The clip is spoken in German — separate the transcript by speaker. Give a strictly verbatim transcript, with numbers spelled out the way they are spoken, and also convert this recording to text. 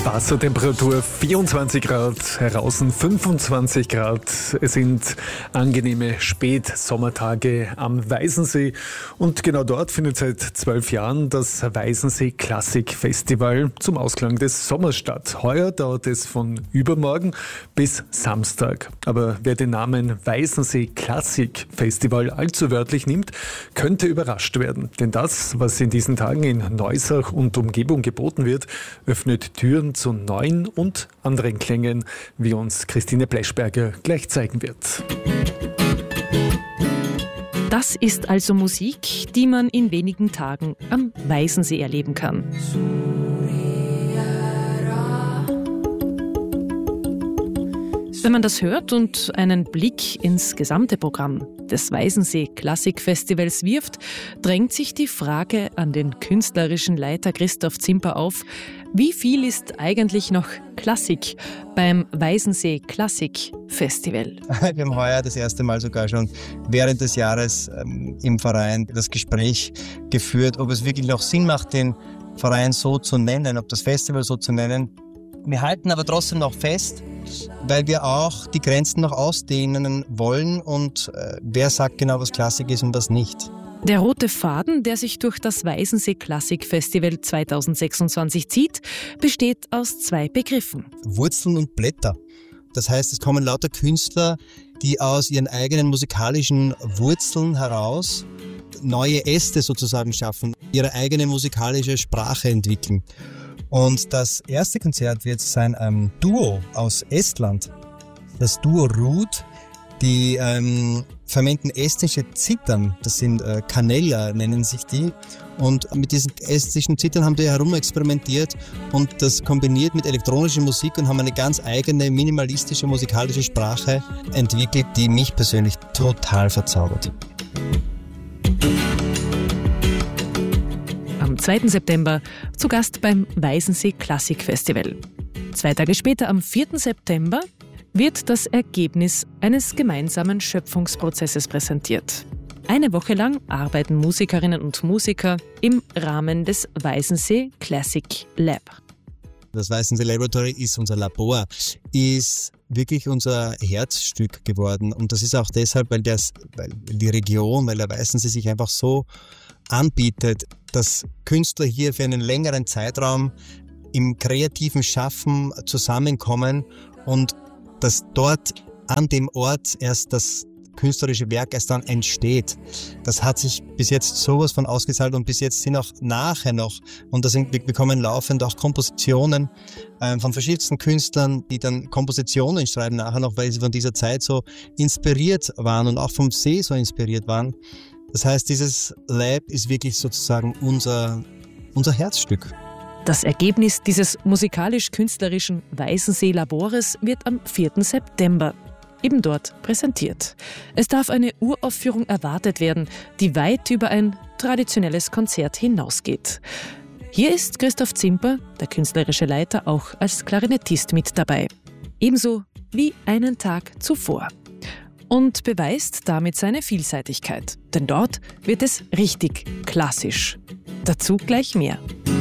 Speaker 1: Wassertemperatur vierundzwanzig Grad, draußen fünfundzwanzig Grad. Es sind angenehme Spätsommertage am Weißensee und genau dort findet seit zwölf Jahren das Weißensee Klassik Festival zum Ausklang des Sommers statt. Heuer dauert es von übermorgen bis Samstag. Aber wer den Namen Weißensee Klassik Festival allzu wörtlich nimmt, könnte überrascht werden. Denn das, was in diesen Tagen in Neusach und Umgebung geboten wird, öffnet Türen zu neuen und anderen Klängen, wie uns Christine Bleschberger gleich zeigen wird.
Speaker 2: Das ist also Musik, die man in wenigen Tagen am Weißensee erleben kann. Wenn man das hört und einen Blick ins gesamte Programm des Weißensee Klassik Festivals wirft, drängt sich die Frage an den künstlerischen Leiter Christoph Zimper auf: Wie viel ist eigentlich noch Klassik beim Weißensee Klassik Festival?
Speaker 3: Wir haben heuer das erste Mal sogar schon während des Jahres ähm, im Verein das Gespräch geführt, ob es wirklich noch Sinn macht, den Verein so zu nennen, ob das Festival so zu nennen. Wir halten aber trotzdem noch fest, weil wir auch die Grenzen noch ausdehnen wollen und äh, wer sagt genau, was Klassik ist und was nicht.
Speaker 2: Der rote Faden, der sich durch das Weißensee Klassik Festival zweitausendsechsundzwanzig zieht, besteht aus zwei Begriffen.
Speaker 3: Wurzeln und Blätter. Das heißt, es kommen lauter Künstler, die aus ihren eigenen musikalischen Wurzeln heraus neue Äste sozusagen schaffen, ihre eigene musikalische Sprache entwickeln. Und das erste Konzert wird sein ein Duo aus Estland, das Duo Ruud, die ähm, verwenden estnische Zithern, das sind äh, Kanella nennen sich die, und mit diesen estnischen Zithern haben die herumexperimentiert und das kombiniert mit elektronischer Musik und haben eine ganz eigene minimalistische musikalische Sprache entwickelt, die mich persönlich total verzaubert.
Speaker 2: Am zweiten September zu Gast beim Weißensee Klassik Festival. Zwei Tage später, am vierten September, wird das Ergebnis eines gemeinsamen Schöpfungsprozesses präsentiert. Eine Woche lang arbeiten Musikerinnen und Musiker im Rahmen des Weißensee Classic Lab.
Speaker 3: Das Weißensee Laboratory ist unser Labor, ist wirklich unser Herzstück geworden. Und das ist auch deshalb, weil, das, weil die Region, weil der Weißensee sich einfach so anbietet, dass Künstler hier für einen längeren Zeitraum im kreativen Schaffen zusammenkommen und dass dort an dem Ort erst das künstlerische Werk erst dann entsteht. Das hat sich bis jetzt sowas von ausgezahlt und bis jetzt sind auch nachher noch, und da sind, wir bekommen laufend auch Kompositionen äh, von verschiedensten Künstlern, die dann Kompositionen schreiben nachher noch, weil sie von dieser Zeit so inspiriert waren und auch vom See so inspiriert waren. Das heißt, dieses Lab ist wirklich sozusagen unser, unser Herzstück.
Speaker 2: Das Ergebnis dieses musikalisch-künstlerischen Weißensee-Labores wird am vierten September eben dort präsentiert. Es darf eine Uraufführung erwartet werden, die weit über ein traditionelles Konzert hinausgeht. Hier ist Christoph Zimper, der künstlerische Leiter, auch als Klarinettist mit dabei. Ebenso wie einen Tag zuvor. Und beweist damit seine Vielseitigkeit. Denn dort wird es richtig klassisch. Dazu gleich mehr.